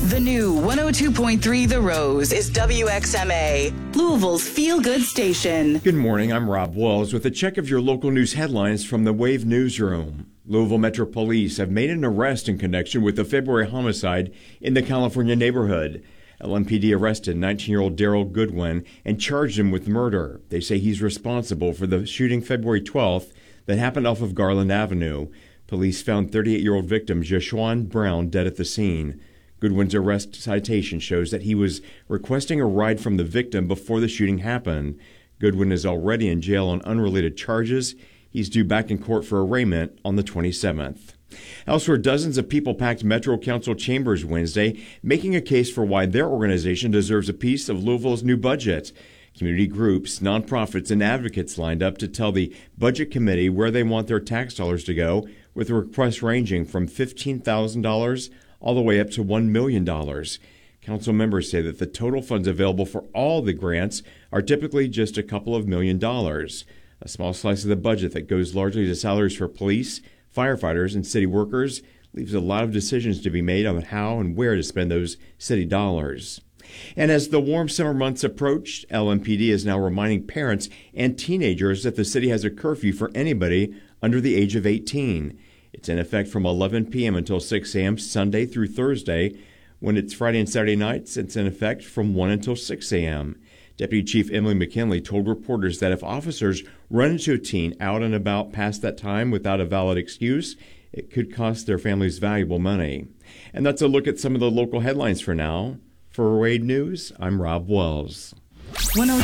The new 102.3 The Rose is WXMA, Louisville's feel-good station. Good morning, I'm Rob Wells with a check of your local news headlines from the Wave Newsroom. Louisville Metro Police have made an arrest in connection with the February homicide in the California neighborhood. LMPD arrested 19-year-old Daryl Goodwin and charged him with murder. They say he's responsible for the shooting February 12th that happened off of Garland Avenue. Police found 38-year-old victim Joshuan Brown dead at the scene. Goodwin's arrest citation shows that he was requesting a ride from the victim before the shooting happened. Goodwin is already in jail on unrelated charges. He's due back in court for arraignment on the 27th. Elsewhere, dozens of people packed Metro Council chambers Wednesday, making a case for why their organization deserves a piece of Louisville's new budget. Community groups, nonprofits, and advocates lined up to tell the Budget Committee where they want their tax dollars to go, with requests ranging from $15,000 all the way up to $1 million. Council members say that the total funds available for all the grants are typically just a couple of $1 million. A small slice of the budget that goes largely to salaries for police, firefighters, and city workers leaves a lot of decisions to be made on how and where to spend those city dollars. And as the warm summer months approach, LMPD is now reminding parents and teenagers that the city has a curfew for anybody under the age of 18. It's in effect from 11 p.m. until 6 a.m. Sunday through Thursday. When it's Friday and Saturday nights, it's in effect from 1 until 6 a.m. Deputy Chief Emily McKinley told reporters that if officers run into a teen out and about past that time without a valid excuse, it could cost their families valuable money. And that's a look at some of the local headlines for now. For Wade News, I'm Rob Wells.